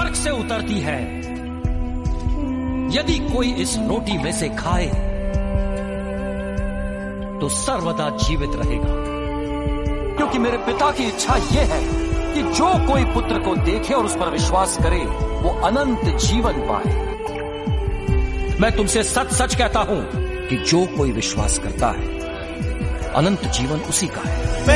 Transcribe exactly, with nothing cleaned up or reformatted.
स्वर्ग से उतरती है। यदि कोई इस रोटी में से खाए तो सर्वदा जीवित रहेगा, क्योंकि मेरे पिता की इच्छा यह है कि जो कोई पुत्र को देखे और उस पर विश्वास करे वो अनंत जीवन पाए। मैं तुमसे सच सच कहता हूं कि जो कोई विश्वास करता है अनंत जीवन उसी का है।